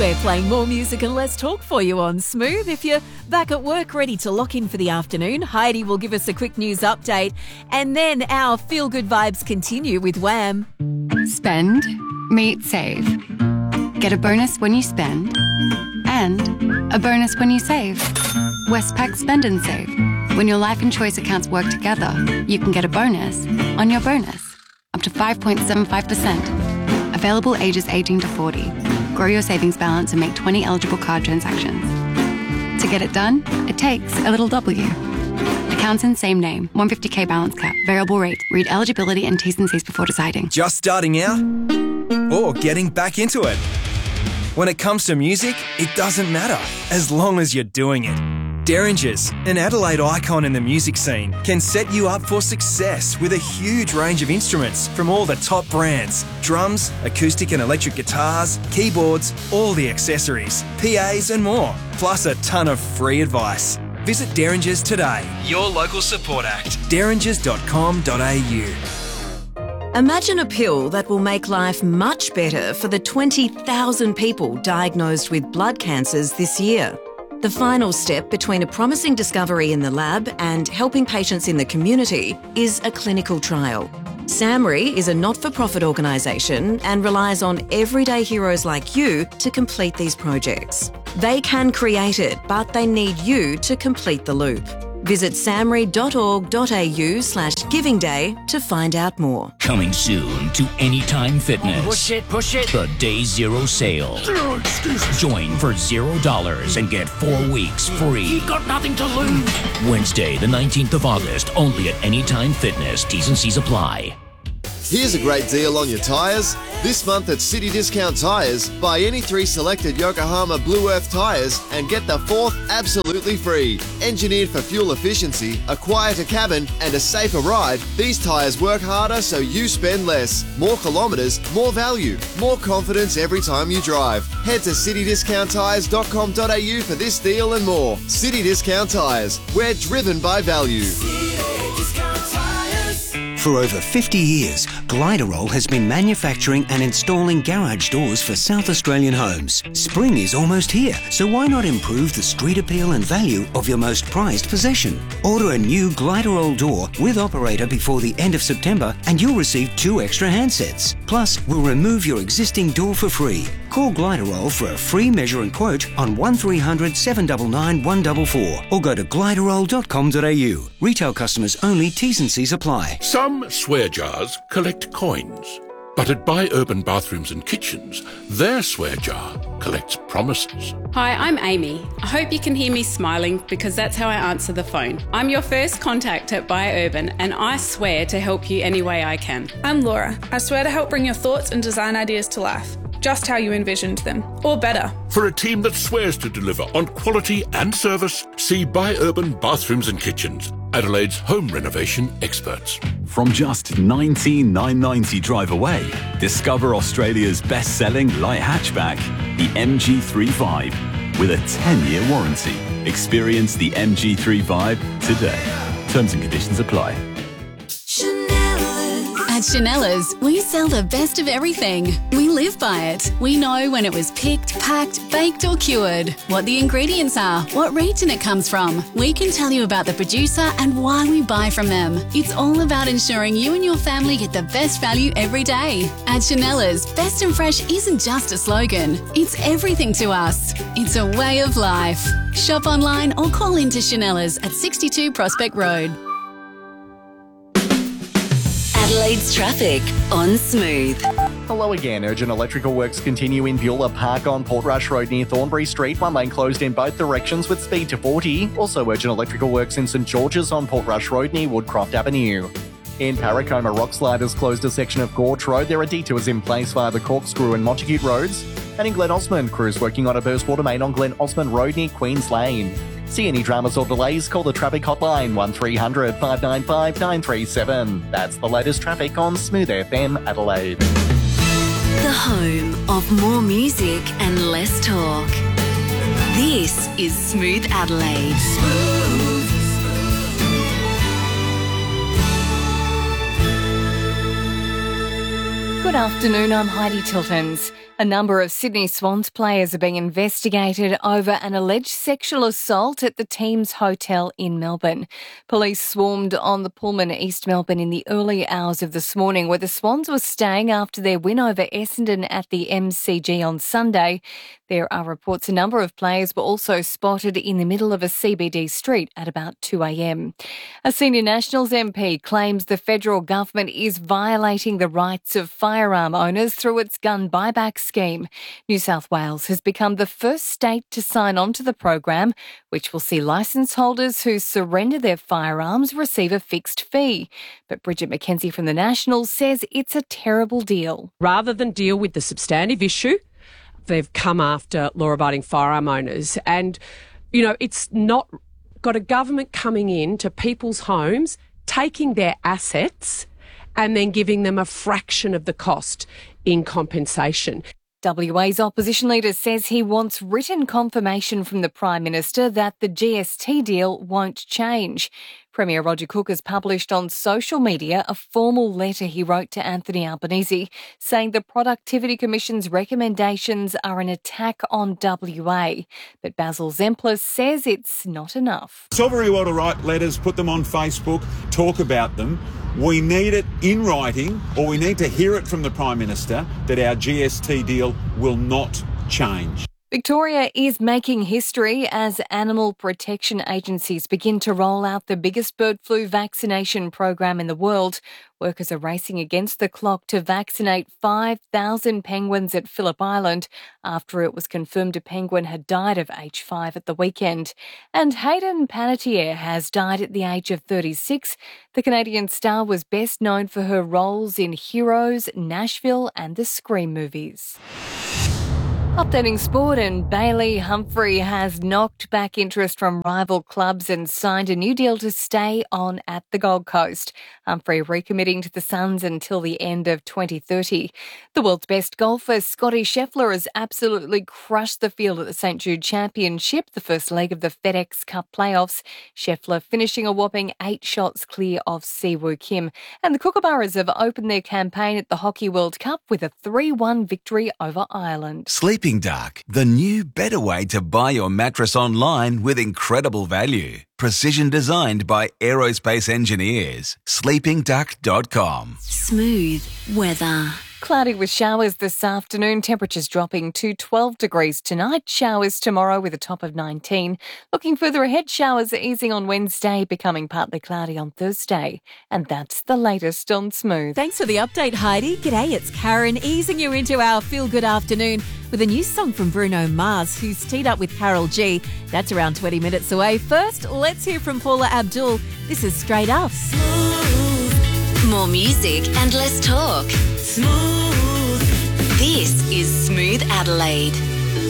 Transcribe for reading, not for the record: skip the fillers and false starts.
We're playing more music and less talk for you on Smooth. If you're back at work ready to lock in for the afternoon, Heidi will give us a quick news update, and then our feel-good vibes continue with Wham. Spend, meet, save. Get a bonus when you spend and a bonus when you save. Westpac Spend and Save. When your life and choice accounts work together, you can get a bonus on your bonus, up to 5.75%. Available ages 18 to 40. Grow your savings balance and make 20 eligible card transactions. To get it done, it takes a little W. Accounts in same name, 150k balance cap, variable rate. Read eligibility and T's and C's before deciding. Just starting out or getting back into it? When it comes to music, it doesn't matter as long as you're doing it. Derringers, an Adelaide icon in the music scene, can set you up for success with a huge range of instruments from all the top brands. Drums, acoustic and electric guitars, keyboards, all the accessories, PAs and more, plus a ton of free advice. Visit Derringers today, your local support act, derringers.com.au. Imagine a pill that will make life much better for the 20,000 people diagnosed with blood cancers this year. The final step between a promising discovery in the lab and helping patients in the community is a clinical trial. SAMRI is a not-for-profit organisation and relies on everyday heroes like you to complete these projects. They can create it, but they need you to complete the loop. Visit samri.org.au/Giving Day to find out more. Coming soon to Anytime Fitness. Push it. The Day Zero sale. Zero excuses. Join for $0 and get 4 weeks free. You got nothing to lose. Wednesday, the 19th of August, only at Anytime Fitness. T's and C's apply. Here's a great deal on your tyres. This month at City Discount Tyres, buy any 3 selected Yokohama Blue Earth tyres and get the 4th absolutely free. Engineered for fuel efficiency, a quieter cabin and a safer ride, these tyres work harder so you spend less. More kilometres, more value, more confidence every time you drive. Head to citydiscounttyres.com.au for this deal and more. City Discount Tyres, we're driven by value. For over 50 years, Gliderol has been manufacturing and installing garage doors for South Australian homes. Spring is almost here, so why not improve the street appeal and value of your most prized possession? Order a new Gliderol door with operator before the end of September and you'll receive 2 extra handsets. Plus, we'll remove your existing door for free. Call Gliderol for a free measure and quote on 1300 799 144 or go to gliderol.com.au. Retail customers only, T's and C's apply. Some swear jars collect coins, but at Buy Urban Bathrooms and Kitchens, their swear jar collects promises. Hi, I'm Amy. I hope you can hear me smiling because that's how I answer the phone. I'm your first contact at Buy Urban and I swear to help you any way I can. I'm Laura. I swear to help bring your thoughts and design ideas to life, just how you envisioned them, or better. For a team that swears to deliver on quality and service, see Buy Urban Bathrooms and Kitchens, Adelaide's home renovation experts. From just $19,990 drive away, discover Australia's best-selling light hatchback, the MG35, with a 10-year warranty. Experience the MG35 today. Terms and conditions apply. At Chanela's, we sell the best of everything. We live by it. We know when it was picked, packed, baked or cured, what the ingredients are, what region it comes from. We can tell you about the producer and why we buy from them. It's all about ensuring you and your family get the best value every day. At Chanela's, best and fresh isn't just a slogan. It's everything to us. It's a way of life. Shop online or call into Chanela's at 62 Prospect Road. Adelaide's traffic on Smooth. Hello again. Urgent electrical works continue in Beulah Park on Portrush Road near Thornbury Street. One lane closed in both directions with speed to 40. Also urgent electrical works in St George's on Portrush Road near Woodcroft Avenue. In Paracoma, Rockslide has closed a section of Gorge Road. There are detours in place via the Corkscrew and Montacute Roads. And in Glen Osmond, crews working on a burst water main on Glen Osmond Road near Queens Lane. See any dramas or delays, call the traffic hotline 1300 595 937. That's the latest traffic on Smooth FM Adelaide. The home of more music and less talk. This is Smooth Adelaide. Good afternoon, I'm Heidi Tiltons. A number of Sydney Swans players are being investigated over an alleged sexual assault at the team's hotel in Melbourne. Police swarmed on the Pullman East Melbourne in the early hours of this morning, where the Swans were staying after their win over Essendon at the MCG on Sunday. There are reports a number of players were also spotted in the middle of a CBD street at about 2 a.m. A senior Nationals MP claims the federal government is violating the rights of firearm owners through its gun buyback scheme. New South Wales has become the first state to sign on to the program, which will see licence holders who surrender their firearms receive a fixed fee. But Bridget McKenzie from the Nationals says it's a terrible deal. Rather than deal with the substantive issue, they've come after law-abiding firearm owners. And, you know, it's not got a government coming in to people's homes, taking their assets and then giving them a fraction of the cost in compensation. WA's opposition leader says he wants written confirmation from the Prime Minister that the GST deal won't change. Premier Roger Cook has published on social media a formal letter he wrote to Anthony Albanese saying the Productivity Commission's recommendations are an attack on WA. But Basil Zemplis says it's not enough. It's all very well to write letters, put them on Facebook, talk about them. We need it in writing, or we need to hear it from the Prime Minister that our GST deal will not change. Victoria is making history as animal protection agencies begin to roll out the biggest bird flu vaccination program in the world. Workers are racing against the clock to vaccinate 5,000 penguins at Phillip Island after it was confirmed a penguin had died of H5 at the weekend. And Hayden Panettiere has died at the age of 36. The Canadian star was best known for her roles in Heroes, Nashville and the Scream movies. Updating sport, and Bailey Humphrey has knocked back interest from rival clubs and signed a new deal to stay on at the Gold Coast. Humphrey recommitting to the Suns until the end of 2030. The world's best golfer, Scottie Scheffler, has absolutely crushed the field at the St Jude Championship, the first leg of the FedEx Cup playoffs. Scheffler finishing a whopping 8 shots clear of Siwoo Kim. And the Kookaburras have opened their campaign at the Hockey World Cup with a 3-1 victory over Ireland. Sleeping Duck, the new better way to buy your mattress online with incredible value. Precision designed by aerospace engineers. sleepingduck.com. Smooth weather. Cloudy with showers this afternoon, temperatures dropping to 12 degrees tonight, showers tomorrow with a top of 19. Looking further ahead, showers easing on Wednesday, becoming partly cloudy on Thursday. And that's the latest on Smooth. Thanks for the update, Heidi. G'day, it's Karen, easing you into our feel-good afternoon with a new song from Bruno Mars, who's teed up with Karol G. That's around 20 minutes away. First, let's hear from Paula Abdul. This is Straight Up. More music and less talk. Smooth. This is Smooth Adelaide.